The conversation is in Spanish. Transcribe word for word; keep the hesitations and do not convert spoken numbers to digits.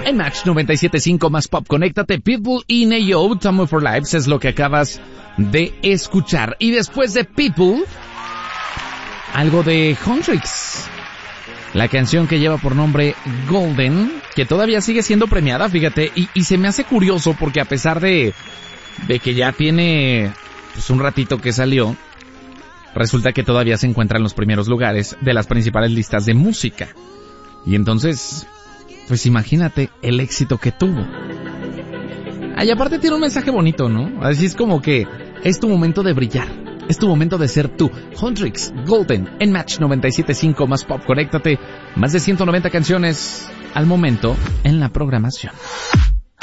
en Match noventa y siete punto cinco más pop. Conéctate, Pitbull y Neyo, Time for Lives es lo que acabas de escuchar. Y después de Pitbull, algo de Huntrix. La canción que lleva por nombre Golden, que todavía sigue siendo premiada, fíjate, y, y se me hace curioso porque a pesar de, de que ya tiene pues un ratito que salió, resulta que todavía se encuentra en los primeros lugares de las principales listas de música. Y entonces, pues imagínate el éxito que tuvo. Ah, y aparte tiene un mensaje bonito, ¿no? Así es como que es tu momento de brillar. Es tu momento de ser tú. Huntrix, Golden, en Match noventa y siete punto cinco más pop. Conéctate. Más de ciento noventa canciones al momento en la programación.